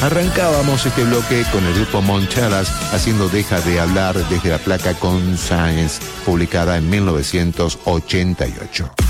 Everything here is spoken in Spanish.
Arrancábamos este bloque con el grupo Moncheras haciendo Deja de hablar desde la placa Conscience, publicada en 1988.